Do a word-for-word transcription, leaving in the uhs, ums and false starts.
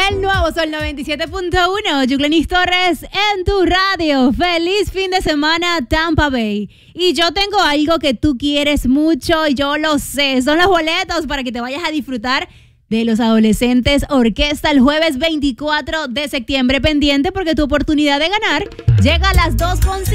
El nuevo Sol noventa y siete punto uno, Yuclenis Torres en tu radio. Feliz fin de semana, Tampa Bay. Y yo tengo algo que tú quieres mucho, yo lo sé. Son los boletos para que te vayas a disfrutar de Los Adolescentes Orquesta el jueves veinticuatro de septiembre. Pendiente porque tu oportunidad de ganar llega a las dos con cinco.